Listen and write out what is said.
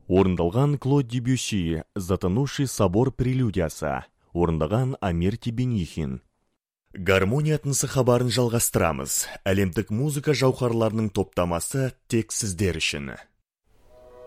Орындалған Клод Дебюсси, Затонувший собор прелюдиясы. Орындаған Амир Тебенихин. Гармония тынысы хабарын жалғастырамыз. Әлемдік музыка жауһарларының топтамасы тек сіздер үшін.